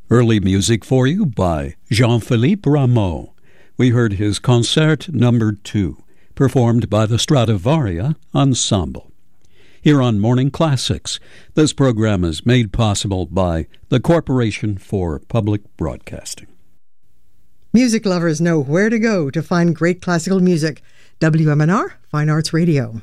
Early music for you by Jean-Philippe Rameau. We heard his Concert No. 2, performed by the Stradivaria Ensemble. Here on Morning Classics, this program is made possible by the Corporation for Public Broadcasting. Music lovers know where to go to find great classical music. WMNR, Fine Arts Radio.